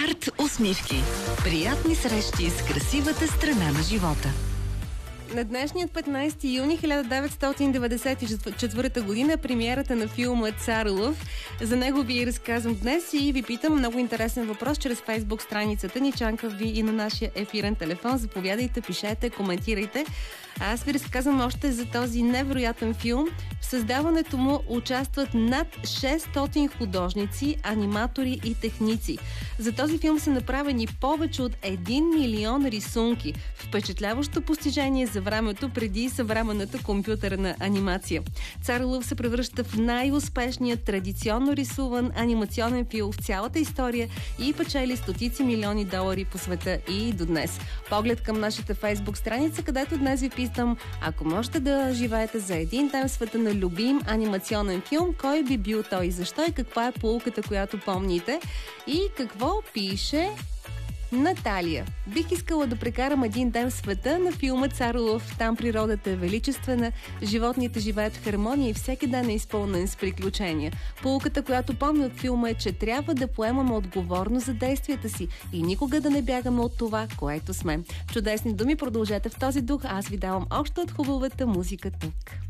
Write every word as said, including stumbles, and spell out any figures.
Арт усмивки. Приятни срещи с красивата страна на живота. На днешният петнайсети юни хиляда деветстотин деветдесет и четвърта година е премиерата на филма Цар Лъв. За него ви разказвам днес и ви питам много интересен въпрос чрез Фейсбук страницата ни. Чанка ви и на нашия ефирен телефон. Заповядайте, пишете, коментирайте. Аз ви разказвам още за този невероятен филм. В създаването му участват над шестстотин художници, аниматори и техници. За този филм са направени повече от един милион рисунки. Впечатляващо постижение за времето преди съвременната компютърна анимация. Цар Лъв се превръща в най-успешният традиционно рисуван анимационен филм в цялата история и печели стотици милиони долари по света и до днес. Поглед към нашата Фейсбук страница, където днес ви питам, ако можете да живеете за един ден в света на любим анимационен филм, кой би бил той и защо и каква е поуката, която помните и какво пише Наталия. Бих искала да прекарам един ден в света на филма Цар Лъв. Там природата е величествена, животните живеят в хармония и всеки ден е изпълнен с приключения. Поуката, която помня от филма е, че трябва да поемаме отговорност за действията си и никога да не бягаме от това, което сме. Чудесни думи, продължете в този дух. Аз ви давам още от хубавата музика тук.